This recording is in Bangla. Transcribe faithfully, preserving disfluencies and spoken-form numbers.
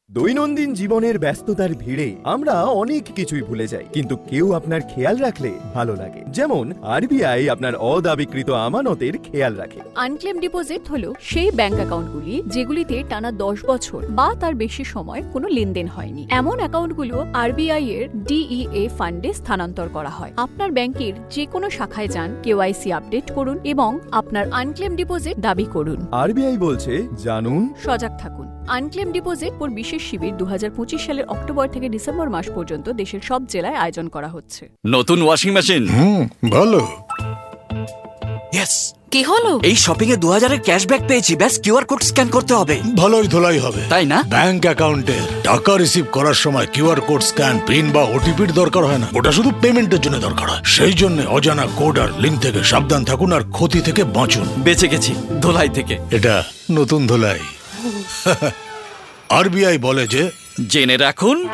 দৈনন্দিন জীবনের ব্যস্ততার ভিড়ে আমরা অনেক কিছুই ভুলে যাই, কিন্তু কেউ আপনার খেয়াল রাখলে ভালো লাগে। যেমন আরবিআই আপনার অদাবিকৃত আমানতের খেয়াল রাখে। আনক্লেম ডিপোজিট হলো সেই ব্যাংক অ্যাকাউন্টগুলি যেগুলিতে টানা দশ বছর বা তার বেশি সময় কোনো লেনদেন হয়নি। এমন অ্যাকাউন্টগুলো আরবিআই এর ডিইএ ফান্ডে স্থানান্তর করা হয়। আপনার ব্যাংকের যে কোনো শাখায় যান, কেওয়াইসি আপডেট করুন এবং আপনার আনক্লেম ডিপোজিট দাবি করুন। আরবিআই বলছে, জানুন, সজাগ থাকুন। আনক্লেম ডিপোজিট পর বিশেষ শিবির দু হাজার পঁচিশ সালের অক্টোবর থেকে ডিসেম্বর মাস পর্যন্ত দেশের সব জেলায় আয়োজন করা হচ্ছে। নতুন ওয়াশিং মেশিন। হুম ভালো। ইয়েস। কি হলো? এই শপিং এ দু হাজারের ক্যাশব্যাক পেয়েছি। ব্যাস কিউআর কোড স্ক্যান করতে হবে। ভালোই ধোলাই হবে, তাই না? ব্যাংক অ্যাকাউন্টে টাকা রিসিভ করার সময় কিউআর কোড স্ক্যান, পিন বা ওটিপির দরকার হয় না। ওটা শুধু পেমেন্টের জন্য দরকার হয়। সেই জন্য অজানা কোড আর লিংক থেকে সাবধান থাকুন আর ক্ষতি থেকে বাঁচুন। বেঁচে গেছি ধোলাই থেকে। এটা নতুন ধোলাই। আরবিআই বলে যে জেনে রাখুন,